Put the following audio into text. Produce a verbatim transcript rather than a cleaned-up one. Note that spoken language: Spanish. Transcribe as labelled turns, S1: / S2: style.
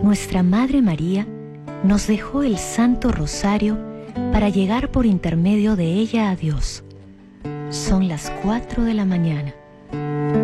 S1: nuestra Madre María nos dejó el Santo Rosario para llegar por intermedio de ella a Dios. Son las cuatro de la mañana.